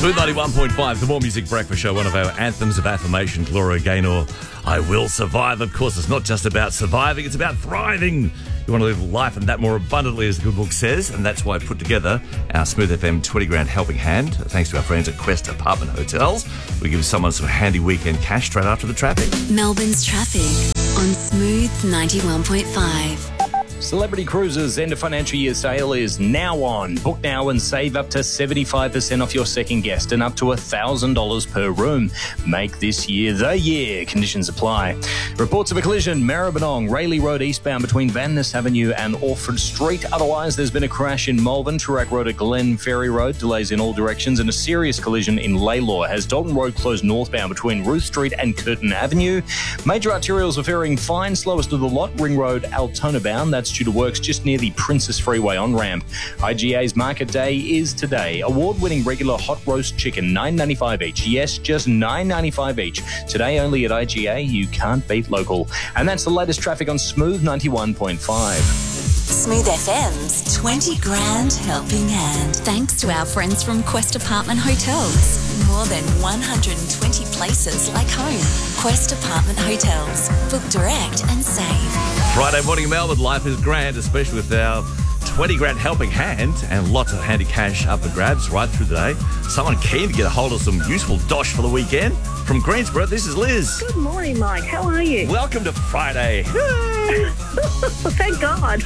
Smooth 91.5, the More Music Breakfast Show, one of our anthems of affirmation, Gloria Gaynor. I will survive. Of course, it's not just about surviving, it's about thriving. You want to live life and that more abundantly, as the good book says, and that's why I put together our Smooth FM 20 grand helping hand, thanks to our friends at Quest Apartment Hotels. We give someone some handy weekend cash straight after the traffic. Melbourne's traffic on Smooth 91.5. Celebrity Cruises' end of financial year sale is now on. Book now and save up to 75% off your second guest and up to $1,000 per room. Make this year the year. Conditions apply. Reports of a collision, Maribyrnong, Rayleigh Road eastbound between Van Ness Avenue and Orford Street. Otherwise, there's been a crash in Malvern, Toorak Road at Glen Ferry Road, delays in all directions, and a serious collision in Laylaw has Dalton Road closed northbound between Ruth Street and Curtin Avenue. Major arterials are faring fine, slowest of the lot, Ring Road, Altona bound. That's due to works just near the Princess Freeway on-ramp. IGA's Market Day is today. Award-winning regular hot roast chicken, $9.95 each. Yes, just $9.95 each. Today only at IGA. You can't beat local. And that's the latest traffic on Smooth 91.5. Smooth FM's 20 grand helping hand. Thanks to our friends from Quest Apartment Hotels. More than 120 places like home. Quest Apartment Hotels. Book direct and save. Friday morning, Melbourne. Life is grand, especially with our 20 grand helping hand and lots of handy cash up for grabs right through the day. Someone keen to get a hold of some useful dosh for the weekend. From Greensboro, this is Liz. Good morning, Mike. How are you? Welcome to Friday. Thank God.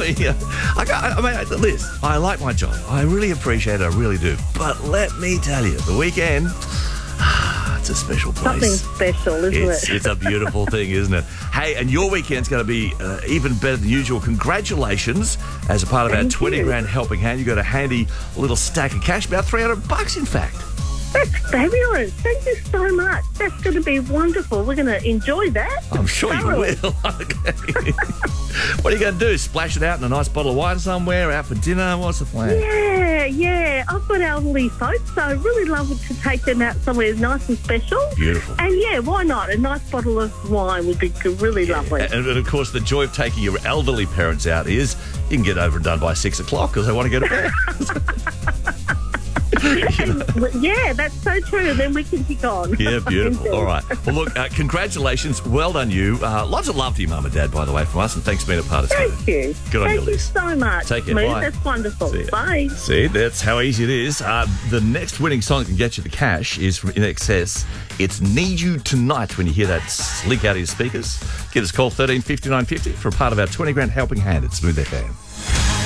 Liz, I like my job. I really appreciate it. I really do. But let me tell you, the weekend, it's a special place. Something special, isn't it? It's a beautiful thing, isn't it? Hey, and your weekend's going to be even better than usual. Congratulations. As a part of our 20 grand helping hand, you got a handy little stack of cash, about $300 in fact. That's fabulous. Thank you so much. That's going to be wonderful. We're going to enjoy that. I'm sure you will. Okay. What are you going to do? Splash it out in a nice bottle of wine somewhere? Out for dinner? What's the plan? Yeah. I've got elderly folks, so I really love to take them out somewhere nice and special. Beautiful. And yeah, why not? A nice bottle of wine would be really lovely. And of course, the joy of taking your elderly parents out is you can get over and done by 6 o'clock because they want to go to bed. Yeah, that's so true. Then we can kick on. Yeah, beautiful. All right. Well, look, congratulations. Well done, you. Lots of love to you, Mum and Dad, by the way, from us, and thanks for being a part of Smooth. Thank you. Good on you, Liz. Thank you so much. Take care. Smooth, Bye. that's wonderful. See ya. Bye. See, that's how easy it is. The next winning song that can get you the cash is from In Excess. It's Need You Tonight when you hear that slink out of your speakers. Give us a call, 13 59 50, for a part of our 20 grand helping hand at Smooth FM.